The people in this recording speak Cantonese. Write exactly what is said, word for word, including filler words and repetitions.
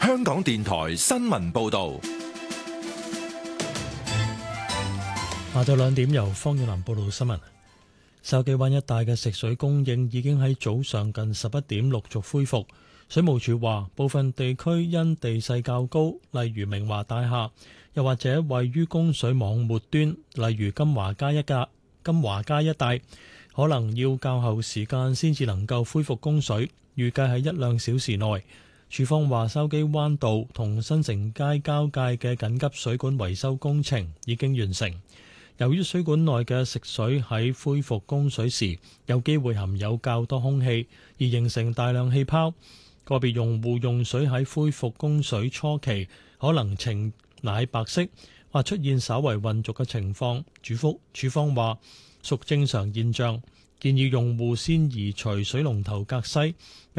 香港電台新聞報道。 下晝兩點由方遠南報道新聞。筲箕灣一帶嘅食水供應已經喺早上近十一點陸續恢復。水務署話，部分地區因地勢較高，例如明華大廈，又或者位於供水網末端，例如金華街一格、金華街一帶，可能要較後時間先至能夠恢復供水，預計喺一兩小時內。署方話，筲箕灣道同新城街交界嘅緊急水管維修工程已經完成。由於水管內嘅食水喺恢復供水時有機會含有較多空氣，而形成大量氣泡，個別用戶用水喺恢復供水初期可能呈奶白色或出現稍為混濁嘅情況。主福署方話屬正常現象，建議用戶先移除水龍頭隔篩。